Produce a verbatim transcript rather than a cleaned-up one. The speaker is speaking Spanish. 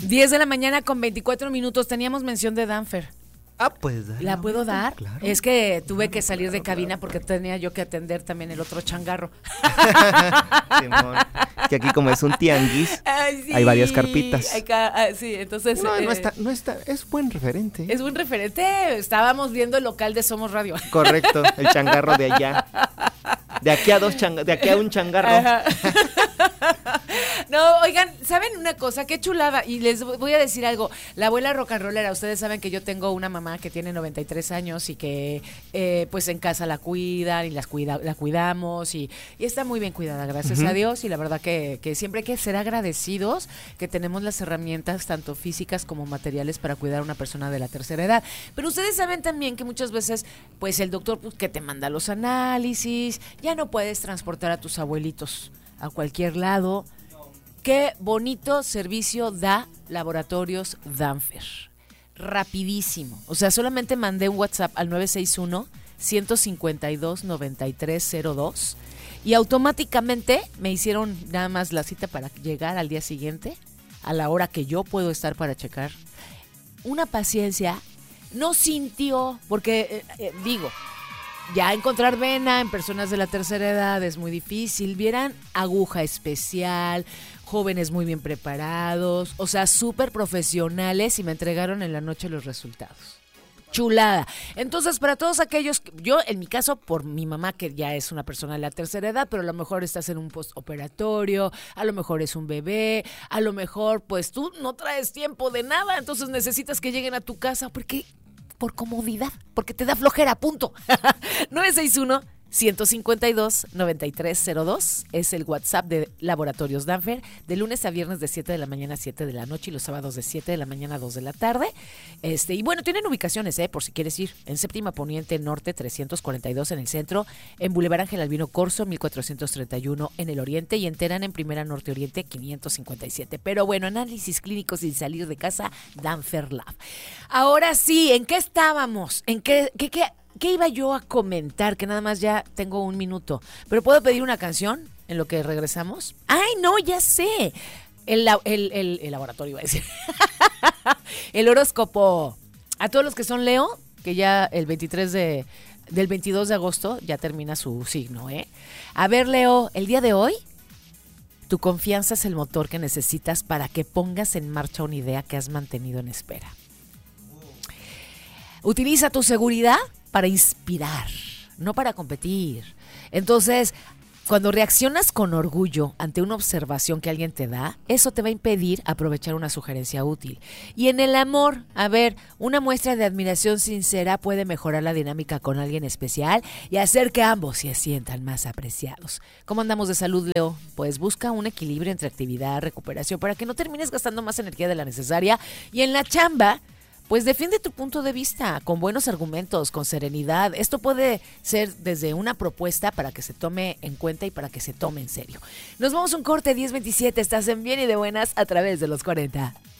diez de la mañana con veinticuatro minutos. Teníamos mención de Danfer. Ah, pues dale. ¿La puedo dar? Claro. Es que tuve Claro, que salir claro, de cabina claro. porque tenía yo que atender también el otro changarro. Simón, que aquí como es un tianguis, Ay, sí, hay varias carpitas. hay ca- ah, sí, entonces... No, no eh, está, no está, es buen referente. Es un referente. Estábamos viendo el local de Somos Radio. Correcto, el changarro de allá. De aquí a dos chang- de aquí a un changarro. Ajá. No, oigan, ¿saben una cosa? Qué chulada. Y les voy a decir algo. La abuela rock and rollera, ustedes saben que yo tengo una mamá que tiene noventa y tres años y que eh, pues en casa la cuidan y las cuida, la cuidamos y, y está muy bien cuidada, gracias Uh-huh. a Dios. Y la verdad que, que siempre hay que ser agradecidos que tenemos las herramientas tanto físicas como materiales para cuidar a una persona de la tercera edad. Pero ustedes saben también que muchas veces pues el doctor pues, que te manda los análisis, ya no puedes transportar a tus abuelitos a cualquier lado. Qué bonito servicio da Laboratorios Danfer. Rapidísimo. O sea, solamente mandé un WhatsApp al nueve seis uno, uno cinco dos, nueve tres cero dos y automáticamente me hicieron nada más la cita para llegar al día siguiente, a la hora que yo puedo estar para checar. Una paciencia, no sintió, porque eh, eh, digo, ya encontrar vena en personas de la tercera edad es muy difícil. Vieran aguja especial, jóvenes muy bien preparados, o sea, súper profesionales y me entregaron en la noche los resultados. Chulada. Entonces, para todos aquellos, yo en mi caso, por mi mamá, que ya es una persona de la tercera edad, pero a lo mejor estás en un postoperatorio, a lo mejor es un bebé, a lo mejor pues tú no traes tiempo de nada, entonces necesitas que lleguen a tu casa porque por comodidad, porque te da flojera, punto. nueve seis uno, uno cinco dos, nueve tres cero dos es el WhatsApp de Laboratorios Danfer, de lunes a viernes de siete de la mañana a siete de la noche y los sábados de siete de la mañana a dos de la tarde. Este, y bueno, tienen ubicaciones, eh, por si quieres ir, en Séptima Poniente Norte trescientos cuarenta y dos en el centro, en Boulevard Ángel Albino Corzo mil cuatrocientos treinta y uno en el oriente y en Terán en Primera Norte Oriente quinientos cincuenta y siete. Pero bueno, análisis clínicos sin salir de casa, Danfer Lab. Ahora sí, ¿en qué estábamos? ¿En qué, qué, qué? ¿Qué iba yo a comentar? Que nada más ya tengo un minuto. ¿Pero puedo pedir una canción en lo que regresamos? ¡Ay, no! Ya sé. El, el, el, el laboratorio iba a decir. El horóscopo. A todos los que son Leo, que ya el veintitrés de, del veintidós de agosto ya termina su signo, ¿eh? A ver, Leo, el día de hoy, tu confianza es el motor que necesitas para que pongas en marcha una idea que has mantenido en espera. Utiliza tu seguridad para inspirar, no para competir. Entonces, cuando reaccionas con orgullo ante una observación que alguien te da, eso te va a impedir aprovechar una sugerencia útil. Y en el amor, a ver, una muestra de admiración sincera puede mejorar la dinámica con alguien especial y hacer que ambos se sientan más apreciados. ¿Cómo andamos de salud, Leo? Pues busca un equilibrio entre actividad, recuperación, para que no termines gastando más energía de la necesaria. Y en la chamba, pues defiende tu punto de vista con buenos argumentos, con serenidad. Esto puede ser desde una propuesta para que se tome en cuenta y para que se tome en serio. Nos vamos a un corte diez veintisiete. Estás en Bien y de Buenas a través de los cuarenta.